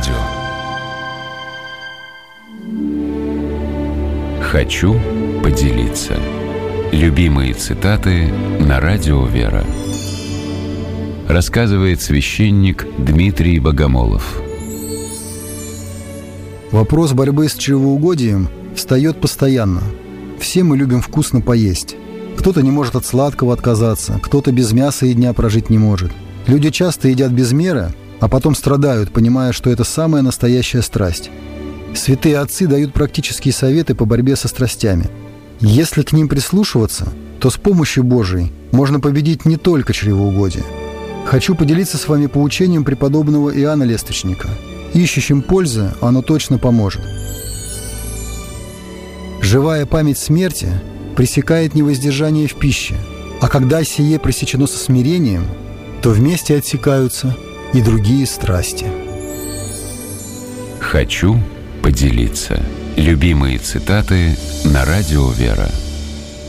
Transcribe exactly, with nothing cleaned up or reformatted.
радио. Хочу поделиться. Любимые цитаты на радио «Вера». Рассказывает священник Дмитрий Богомолов. Вопрос борьбы с чревоугодием встает постоянно. Все мы любим вкусно поесть. Кто-то не может от сладкого отказаться, кто-то без мяса и дня прожить не может. Люди часто едят без меры, а потом страдают, понимая, что это самая настоящая страсть. Святые отцы дают практические советы по борьбе со страстями. Если к ним прислушиваться, то с помощью Божией можно победить не только чревоугодие. Хочу поделиться с вами поучением преподобного Иоанна Лесточника. Ищущим пользы оно точно поможет. Живая память смерти пресекает невоздержание в пище, а когда сие пресечено со смирением, то вместе отсекаются и другие страсти. Хочу поделиться. Любимые цитаты на радио «Вера».